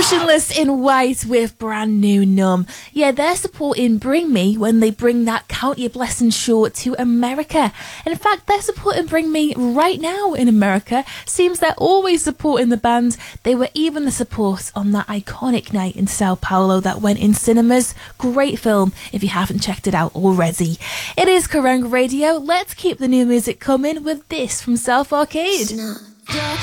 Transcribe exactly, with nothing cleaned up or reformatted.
Motionless in White with Brand New Numb. Yeah, they're supporting Bring Me when they bring that Count Your Blessings show to America. In fact, they're supporting Bring Me right now in America. Seems they're always supporting the band. They were even the support on that iconic night in Sao Paulo that went in cinemas. Great film if you haven't checked it out already. It is Kerrang! Radio. Let's keep the new music coming with this from Self Arcade.